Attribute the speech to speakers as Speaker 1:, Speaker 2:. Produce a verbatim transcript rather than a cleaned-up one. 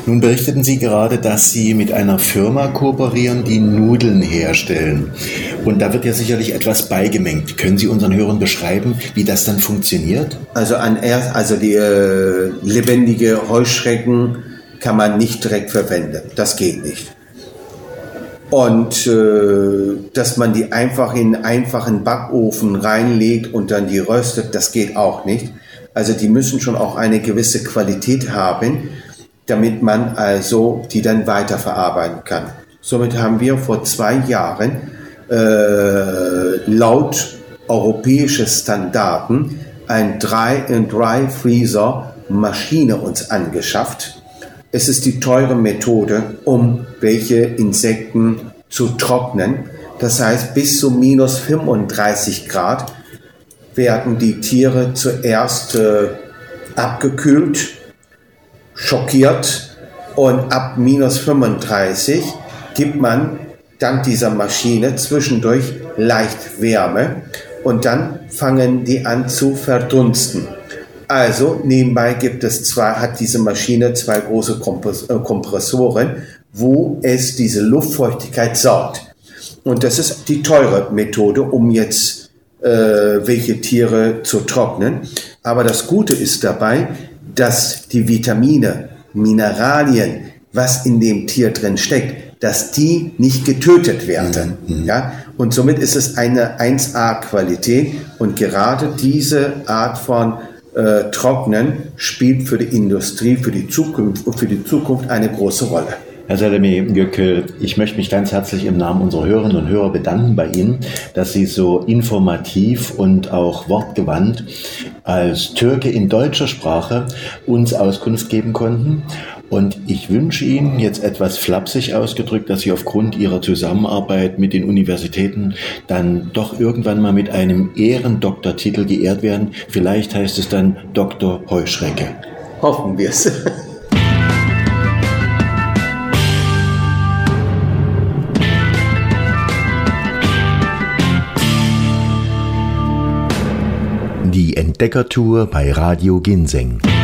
Speaker 1: Nun berichteten Sie gerade, dass Sie mit einer Firma kooperieren, die Nudeln herstellen. Und da wird ja sicherlich etwas beigemengt. Können Sie unseren Hörern beschreiben, wie das dann funktioniert?
Speaker 2: Also, an erst, also die äh, lebendige Heuschrecken kann man nicht direkt verwenden. Das geht nicht. Und äh, dass man die einfach in einen einfachen Backofen reinlegt und dann die röstet, das geht auch nicht. Also die müssen schon auch eine gewisse Qualität haben, damit man also die dann weiterverarbeiten kann. Somit haben wir vor zwei Jahren äh, laut europäische Standarden ein Dry Freezer Maschine uns angeschafft. Es ist die teure Methode, um welche Insekten zu trocknen. Das heißt, bis zu minus fünfunddreißig Grad werden die Tiere zuerst äh, abgekühlt, schockiert und ab minus fünfunddreißig gibt man dank dieser Maschine zwischendurch leicht Wärme und dann fangen die an zu verdunsten. Also nebenbei gibt es zwei, hat diese Maschine zwei große Kompressoren, wo es diese Luftfeuchtigkeit saugt. Und das ist die teure Methode, um jetzt äh, welche Tiere zu trocknen. Aber das Gute ist dabei, dass die Vitamine, Mineralien, was in dem Tier drin steckt, dass die nicht getötet werden. Mhm. Ja? Und somit ist es eine eins A Qualität. Und gerade diese Art von äh, Trocknen spielt für die Industrie, für die Zukunft, für die Zukunft eine große Rolle.
Speaker 1: Herr Selemi-Gökçel, ich möchte mich ganz herzlich im Namen unserer Hörerinnen und Hörer bedanken bei Ihnen, dass Sie so informativ und auch wortgewandt als Türke in deutscher Sprache uns Auskunft geben konnten. Und ich wünsche Ihnen jetzt etwas flapsig ausgedrückt, dass Sie aufgrund Ihrer Zusammenarbeit mit den Universitäten dann doch irgendwann mal mit einem Ehrendoktortitel geehrt werden. Vielleicht heißt es dann Doktor Heuschrecke.
Speaker 2: Hoffen wir es.
Speaker 3: Die Entdeckertour bei Radio Ginseng.